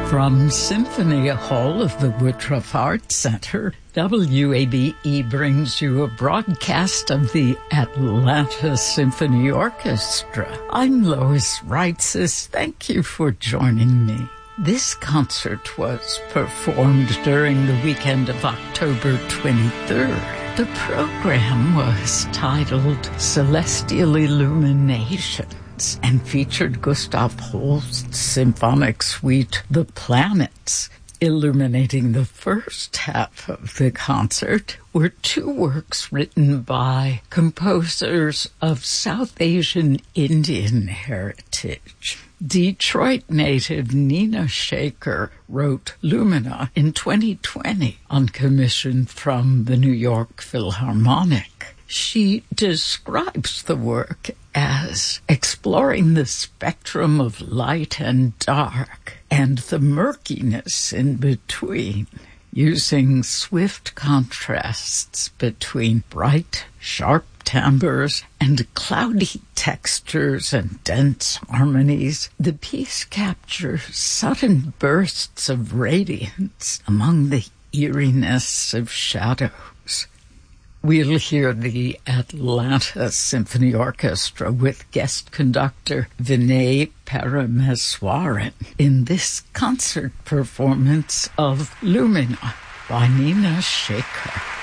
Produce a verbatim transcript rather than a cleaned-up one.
From Symphony Hall of the Woodruff Arts Center, W A B E brings you a broadcast of the Atlanta Symphony Orchestra. I'm Lois Reitzes. Thank you for joining me. This concert was performed during the weekend of October twenty-third. The program was titled Celestial Illuminations and featured Gustav Holst's symphonic suite, The Planets. Illuminating the first half of the concert were two works written by composers of South Asian Indian heritage. Detroit native Nina Shaker wrote Lumina in twenty twenty on commission from the New York Philharmonic. She describes the work as exploring the spectrum of light and dark and the murkiness in between, using swift contrasts between bright, sharp timbres and cloudy textures and dense harmonies. The piece captures sudden bursts of radiance among the eeriness of shadows. We'll hear the Atlanta Symphony Orchestra with guest conductor Vinay Parameswaran in this concert performance of Lumina by Nina Shaker.